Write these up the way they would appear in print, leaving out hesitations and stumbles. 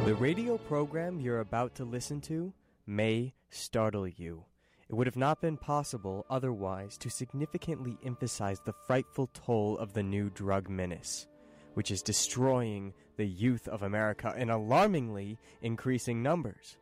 The radio program you're about to listen to may startle you. It would have not been possible otherwise to significantly emphasize the frightful toll of the new drug menace, which is destroying the youth of America in alarmingly increasing numbers.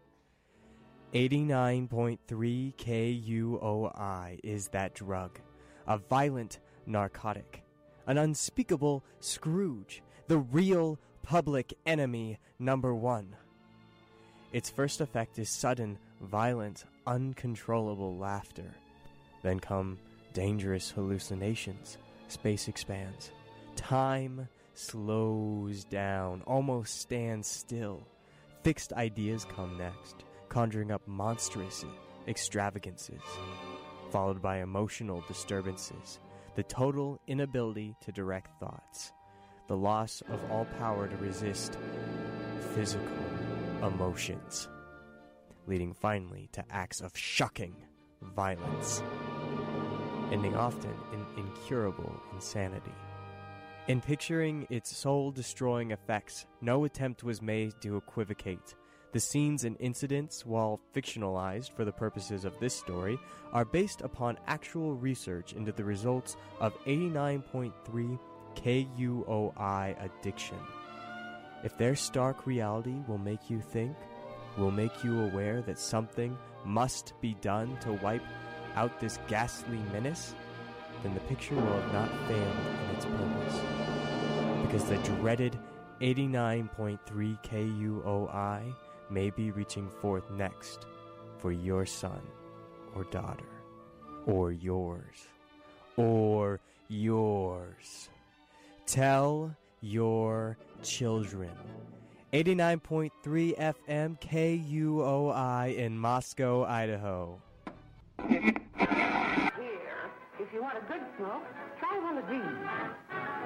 89.3 KUOI is that drug, a violent narcotic, an unspeakable Scrooge, the real public enemy number one. Its first effect is sudden, violent, uncontrollable laughter. Then come dangerous hallucinations. Space expands. Time slows down, almost stands still. Fixed ideas come next, conjuring up monstrous extravagances, followed by emotional disturbances, the total inability to direct thoughts, the loss of all power to resist physical emotions, leading finally to acts of shocking violence, ending often in incurable insanity. In picturing its soul-destroying effects, no attempt was made to equivocate. The scenes and incidents, while fictionalized for the purposes of this story, are based upon actual research into the results of 89.3 KUOI addiction. If their stark reality will make you think, will make you aware that something must be done to wipe out this ghastly menace, then the picture will have not failed in its purpose. Because the dreaded 89.3 KUOI may be reaching forth next for your son or daughter, or yours, or yours. Tell your children. 89.3 FM KUOI in Moscow, Idaho. Here, if you want a good smoke, try one of these.